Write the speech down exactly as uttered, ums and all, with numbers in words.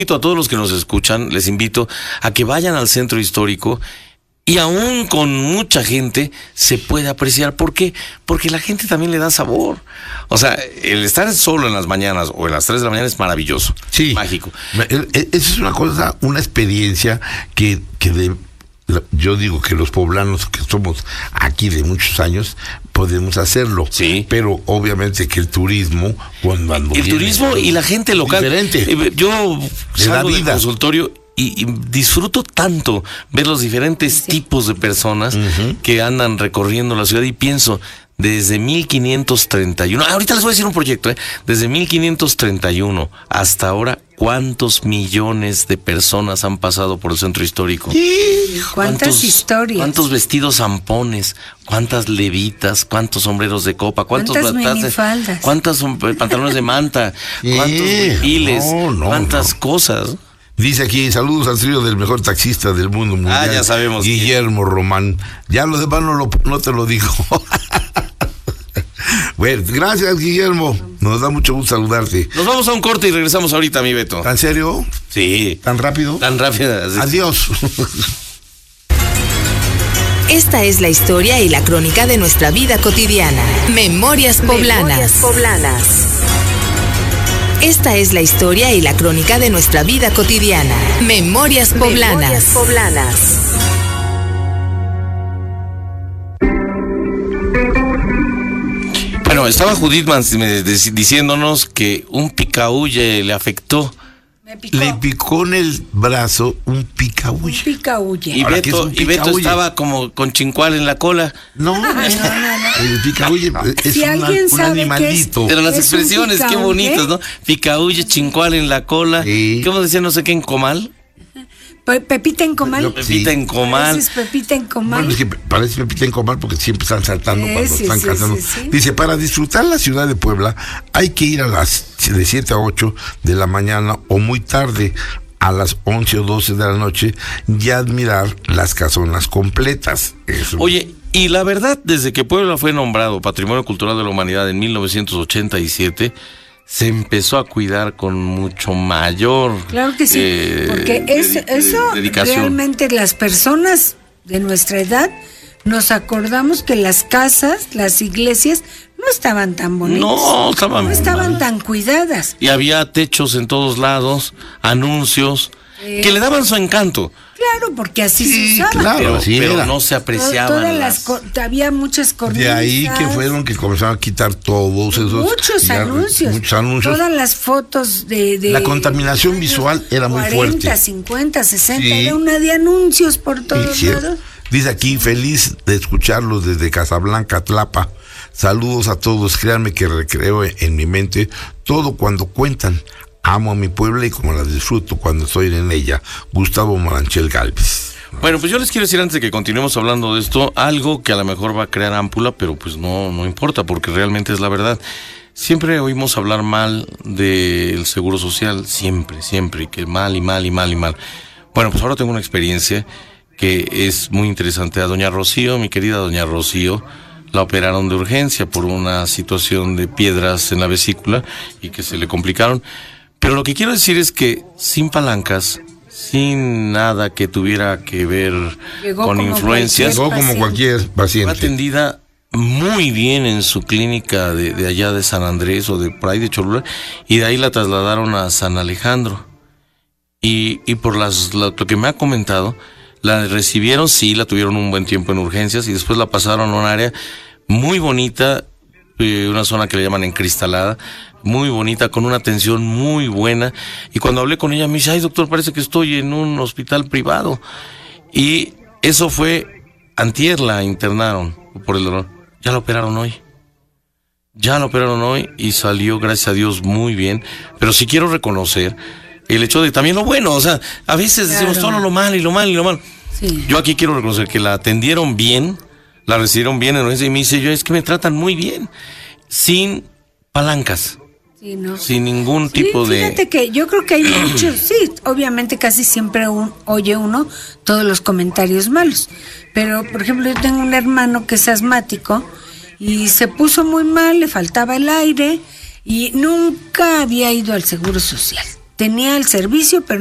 A todos los que nos escuchan, les invito a que vayan al centro histórico y aún con mucha gente se puede apreciar. ¿Por qué? Porque la gente también le da sabor. O sea, el estar solo en las mañanas o en las tres de la mañana es maravilloso, sí, mágico. Eso es una cosa, una experiencia que, que de, yo digo que los poblanos que somos aquí de muchos años podemos hacerlo, sí, pero obviamente que el turismo cuando el viene, turismo y la gente local diferente. Yo salgo del consultorio y, y disfruto tanto ver los diferentes sí. tipos de personas uh-huh. que andan recorriendo la ciudad y pienso desde mil quinientos treinta y uno, ahorita les voy a decir un proyecto, ¿eh? Desde mil quinientos treinta y uno hasta ahora, ¿cuántos millones de personas han pasado por el centro histórico? Sí, ¿Cuántas historias? ¿Cuántos vestidos zampones? ¿Cuántas levitas? ¿Cuántos sombreros de copa? ¿Cuántos ¿Cuántas minifaldas? ¿Cuántos pantalones de manta? Sí, ¿cuántos piles? No, no, ¿cuántas no. cosas? Dice aquí, saludos al trío del mejor taxista del mundo mundial. Ah, ya sabemos. Guillermo que... Román. Ya lo demás no, lo, no te lo digo. Bueno, gracias, Guillermo. Nos da mucho gusto saludarte. Nos vamos a un corte y regresamos ahorita, mi Beto. ¿En serio? Sí. ¿Tan rápido? Tan rápido. Sí. Adiós. Esta es la historia y la crónica de nuestra vida cotidiana. Memorias Poblanas. Memorias Poblanas. Esta es la historia y la crónica de nuestra vida cotidiana. Memorias Poblanas. Memorias Poblanas. Bueno, estaba Judith diciéndonos que un picahuye le afectó. Me picó. Le picó en el brazo un picahuye. Un picahuye. Y Beto, y Beto estaba como con chincual en la cola. No, no, no, no. El picahuye es si una, alguien un sabe animalito. Es, Pero las expresiones, qué bonitas, ¿no? Picahuye, chincual en la cola. Sí. ¿Cómo decía no sé qué en comal? Pepita en comal. No, Pepita sí. en comal. Es Pepita en comal. Bueno, es que parece Pepita en comal porque siempre están saltando sí, cuando sí, están sí, cantando. Sí, sí. Dice, para disfrutar la ciudad de Puebla hay que ir a las de siete a ocho de la mañana o muy tarde a las once o doce de la noche y admirar las casonas completas. Eso. Oye, y la verdad, desde que Puebla fue nombrado Patrimonio Cultural de la Humanidad en mil novecientos ochenta y siete, se empezó a cuidar con mucho mayor claro que sí, eh, porque es, eso dedicación. Realmente las personas de nuestra edad nos acordamos que las casas, las iglesias no estaban tan bonitas, no estaban, no estaban tan cuidadas y había techos en todos lados, anuncios eh, que le daban su encanto. Claro, porque así sí, se usaba. Claro, pero, así pero era. no se apreciaban. Todas las, las... había muchas cornisas. De ahí que fueron que comenzaron a quitar todos esos... Muchos ya, anuncios. Muchos anuncios. Todas las fotos de... de la contaminación visual era muy cuarenta, fuerte. cuarenta, cincuenta, sesenta, sí. Era una de anuncios por todos sí, lados. Dice aquí, feliz de escucharlos desde Casablanca, Tlapa. Saludos a todos. Créanme que recreo en mi mente todo cuando cuentan. Amo a mi Puebla y como la disfruto cuando estoy en ella. Gustavo Moranchel Galvez. Bueno, pues yo les quiero decir antes de que continuemos hablando de esto, algo que a lo mejor va a crear ámpula, pero pues no, no importa, porque realmente es la verdad. Siempre oímos hablar mal del Seguro Social, siempre, siempre, que mal y mal y mal y mal. Bueno, pues ahora tengo una experiencia que es muy interesante. A doña Rocío, mi querida doña Rocío, la operaron de urgencia por una situación de piedras en la vesícula y que se le complicaron. Pero lo que quiero decir es que sin palancas, sin nada que tuviera que ver llegó con influencias, llegó como cualquier paciente. Fue atendida muy bien en su clínica de, de allá de San Andrés o de por ahí de Cholula, y de ahí la trasladaron a San Alejandro. Y, y por las, lo, lo que me ha comentado, la recibieron, sí, la tuvieron un buen tiempo en urgencias y después la pasaron a un área muy bonita, eh, una zona que le llaman encristalada, muy bonita, con una atención muy buena. Y cuando hablé con ella me dice, ay doctor, parece que estoy en un hospital privado. Y eso fue, antier la internaron por el dolor. Ya la operaron hoy. Ya la operaron hoy y salió, gracias a Dios, muy bien. Pero sí quiero reconocer el hecho de también lo bueno. O sea, a veces claro. decimos todo lo malo y lo malo y lo malo. Sí. Yo aquí quiero reconocer que la atendieron bien, la recibieron bien en urgencia y me dice, yo es que me tratan muy bien, sin palancas. Sí, no. Sin ningún sí, tipo fíjate de... Fíjate que yo creo que hay muchos, sí, obviamente casi siempre un, oye uno todos los comentarios malos, pero por ejemplo yo tengo un hermano que es asmático y se puso muy mal, le faltaba el aire y nunca había ido al Seguro Social. tenía el servicio, pero